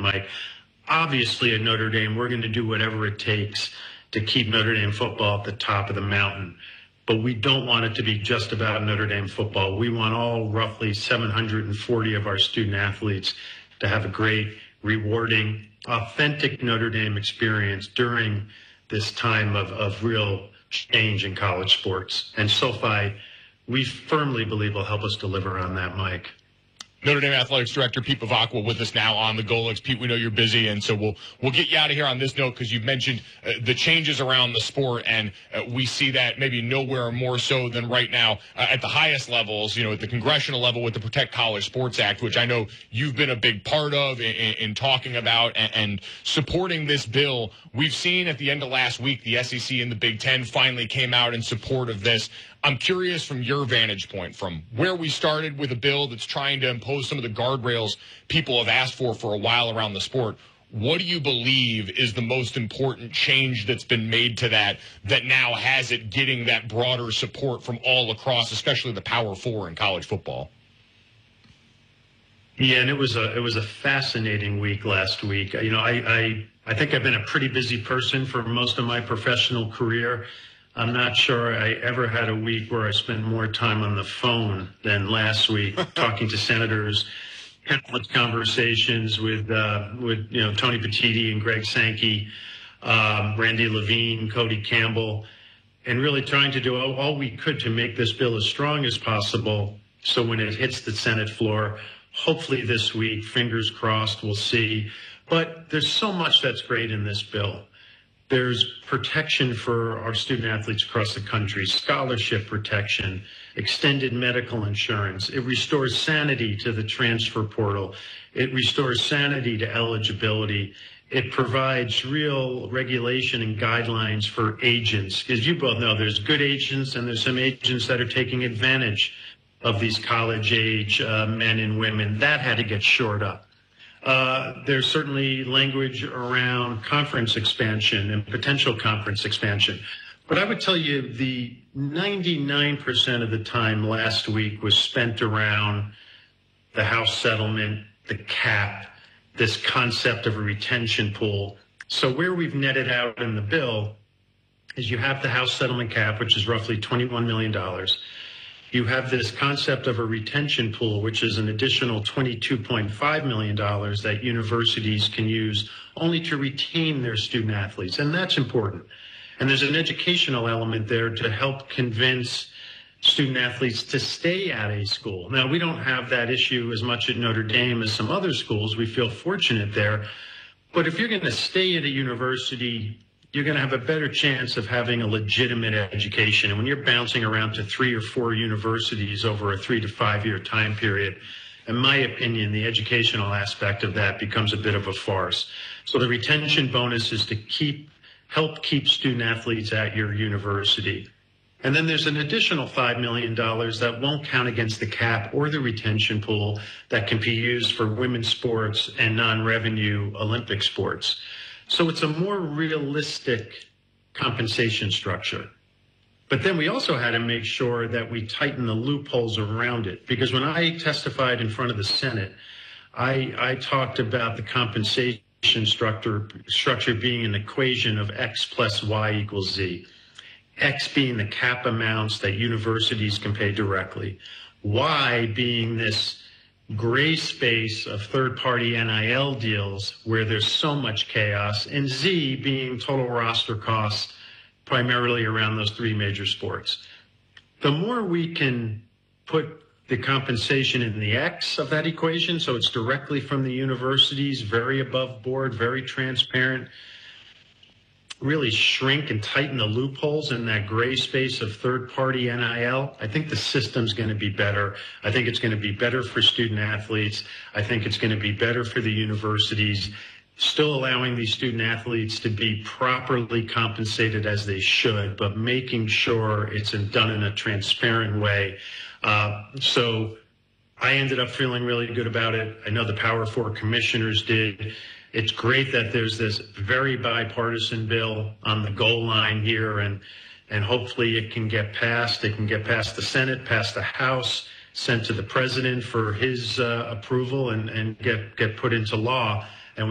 Mike. Obviously, at Notre Dame, we're going to do whatever it takes to keep Notre Dame football at the top of the mountain. But we don't want it to be just about Notre Dame football. We want all roughly 740 of our student athletes to have a great, rewarding, authentic Notre Dame experience during this time of real change in college sports. And SoFi, we firmly believe, will help us deliver on that, Mike. Notre Dame Athletics Director Pete Bavacqua with us now on the Golics. Pete, we know you're busy, and so we'll get you out of here on this note because you've mentioned the changes around the sport, and we see that maybe nowhere more so than right now at the highest levels, at the congressional level with the Protect College Sports Act, which I know you've been a big part of in talking about and supporting this bill. We've seen at the end of last week the SEC and the Big Ten finally came out in support of this. I'm curious from your vantage point, from where we started with a bill that's trying to impose some of the guardrails people have asked for a while around the sport. What do you believe is the most important change that's been made to that now has it getting that broader support from all across, especially the Power Four in college football? Yeah, and it was a fascinating week last week. I think I've been a pretty busy person for most of my professional career. I'm not sure I ever had a week where I spent more time on the phone than last week, talking to senators, countless conversations with Tony Petitti and Greg Sankey, Randy Levine, Cody Campbell, and really trying to do all we could to make this bill as strong as possible. So when it hits the Senate floor, hopefully this week, fingers crossed, we'll see. But there's so much that's great in this bill. There's protection for our student athletes across the country, scholarship protection, extended medical insurance. It restores sanity to the transfer portal. It restores sanity to eligibility. It provides real regulation and guidelines for agents. Because you both know there's good agents and there's some agents that are taking advantage of these college-age men and women. That had to get shored up. There's certainly language around conference expansion and potential conference expansion. But I would tell you the 99% of the time last week was spent around the House settlement, the cap, this concept of a retention pool. So where we've netted out in the bill is you have the House settlement cap, which is roughly $21 million. You have this concept of a retention pool, which is an additional $22.5 million that universities can use only to retain their student athletes. And that's important. And there's an educational element there to help convince student athletes to stay at a school. Now, we don't have that issue as much at Notre Dame as some other schools. We feel fortunate there. But if you're going to stay at a university, you're going to have a better chance of having a legitimate education. And when you're bouncing around to 3 or 4 universities over a 3 to 5 year time period, in my opinion, the educational aspect of that becomes a bit of a farce. So the retention bonus is to help keep student athletes at your university. And then there's an additional $5 million that won't count against the cap or the retention pool that can be used for women's sports and non-revenue Olympic sports. So it's a more realistic compensation structure. But then we also had to make sure that we tighten the loopholes around it. Because when I testified in front of the Senate, I talked about the compensation structure being an equation of X plus Y equals Z. X being the cap amounts that universities can pay directly. Y being this gray space of third-party NIL deals where there's so much chaos, and Z being total roster costs primarily around those 3 major sports. The more we can put the compensation in the X of that equation, so it's directly from the universities, very above board, very transparent, really shrink and tighten the loopholes in that gray space of third-party NIL, I think the system's going to be better. I think it's going to be better for student athletes. I think it's going to be better for the universities, still allowing these student athletes to be properly compensated as they should, but making sure it's done in a transparent way. So I ended up feeling really good about it. I know the Power Four commissioners did. It's great that there's this very bipartisan bill on the goal line here, and hopefully it can get passed. It can get past the Senate, past the House, sent to the president for his approval, and get put into law.